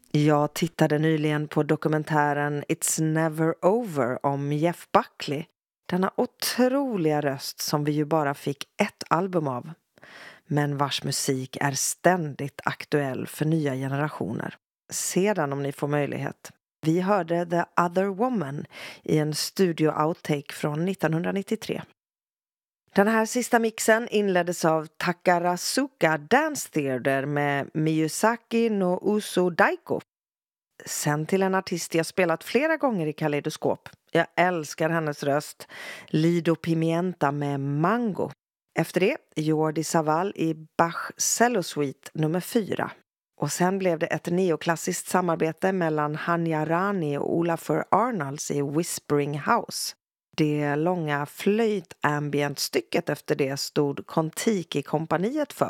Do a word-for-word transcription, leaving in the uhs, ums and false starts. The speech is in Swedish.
Jag tittade nyligen på dokumentären It's Never Over om Jeff Buckley. Denna otroliga röst som vi ju bara fick ett album av, men vars musik är ständigt aktuell för nya generationer. Se den om ni får möjlighet. Vi hörde The Other Woman i en studio outtake från nittonhundranittiotre. Den här sista mixen inleddes av Takarazuka Dance Theater med Miyazaki no Uso Daiko. Sen till en artist jag spelat flera gånger i Kaleidoskop. Jag älskar hennes röst. Lido Pimienta med Mango. Efter det Jordi Savall i Bach Cello Suite nummer fyra. Och sen blev det ett neoklassiskt samarbete mellan Hanya Rani och Olafur Arnalds i Whispering House. Det långa flöjt-ambient-stycket efter det stod Kon-Tiki-kompaniet för.